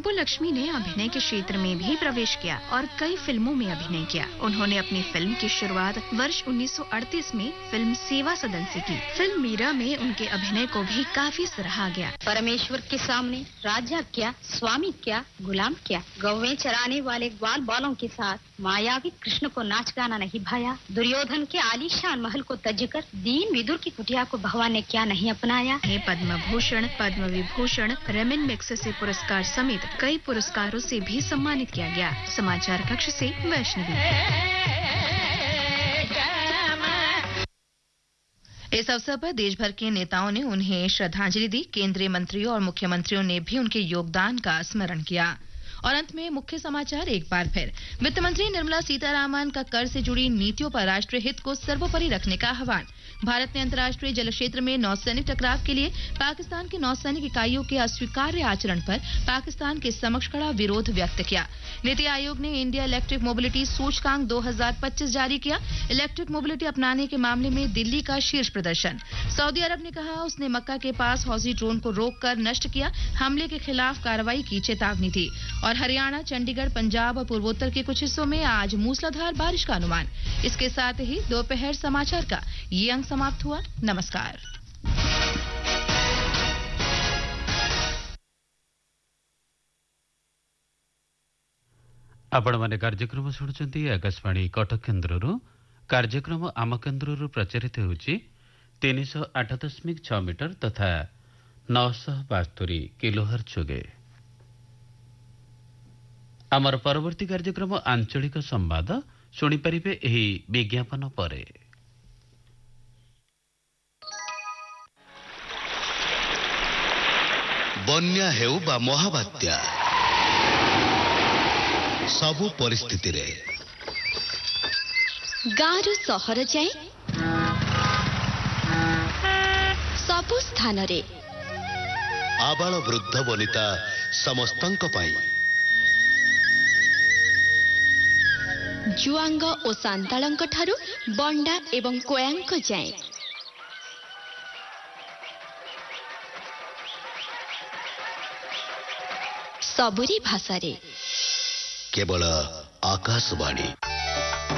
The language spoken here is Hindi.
सुब्बुलक्ष्मी ने अभिनय के क्षेत्र में भी प्रवेश किया और कई फिल्मों में अभिनय किया। उन्होंने अपनी फिल्म की शुरुआत वर्ष 1938 में फिल्म सेवा सदन से की। फिल्म मीरा में उनके अभिनय को भी काफी सराहा गया। परमेश्वर के सामने राजा क्या, स्वामी क्या, गुलाम क्या। गौवें चराने वाले ग्वाल बालों के साथ मायावी कृष्ण को नाच गाना नहीं भाया। दुर्योधन के आलीशान महल को तजकर दीन विदुर की कुटिया को भगवान ने क्या नहीं अपनाया। पद्म भूषण, पद्म विभूषण, रेमन मैग्सेसे पुरस्कार समेत कई पुरस्कारों से भी सम्मानित किया गया। समाचार कक्ष से वैष्णवी। इस अवसर पर देश भर के नेताओं ने उन्हें श्रद्धांजलि दी। केंद्रीय मंत्रियों और मुख्यमंत्रियों ने भी उनके योगदान का स्मरण किया। और अंत में मुख्य समाचार एक बार फिर। वित्त मंत्री निर्मला सीतारामन का कर से जुड़ी नीतियों पर राष्ट्रीय हित को सर्वोपरि रखने का आह्वान। भारत ने अंतर्राष्ट्रीय जल क्षेत्र में नौसैनिक टकराव के लिए पाकिस्तान की नौसैनिक इकाइयों के अस्वीकार्य आचरण पर पाकिस्तान के समक्ष खड़ा विरोध व्यक्त किया। नीति आयोग ने इंडिया इलेक्ट्रिक मोबिलिटी सूचकांक 2025 जारी किया। इलेक्ट्रिक मोबिलिटी अपनाने के मामले में दिल्ली का शीर्ष प्रदर्शन। सऊदी अरब ने कहा उसने मक्का के पास हौजी ड्रोन को रोककर नष्ट किया। हमले के खिलाफ कार्रवाई की चेतावनी दी। और हरियाणा, चंडीगढ़, पंजाब और पूर्वोत्तर के कुछ हिस्सों में आज मूसलाधार बारिश का अनुमान। इसके साथ ही दोपहर समाचार का ये अंक समाप्त हुआ। नमस्कार। आपण माने कार्यक्रम शुणुचंती आकाशवाणी कटक केन्द्ररू। कार्यक्रम आम केन्द्ररू प्रचारित होउची 308.6 मीटर तथा 972 किलोहर्ट्ज जोगे। आमर परवर्ती कार्यक्रम आंचलिक संवाद शुणी परिबे एही विज्ञापन परे। बन्या हेउ बा महाबात्या सबु परिस्थिति रे गाँव सहर जाए सबु स्थान रे आबाल वृद्ध वनिता समस्तंक पाई जुआंग ओ सांतालंक ठारू बंडा एवं कोयांक जाए सबुरी भाषा रे केवल आकाशवाणी।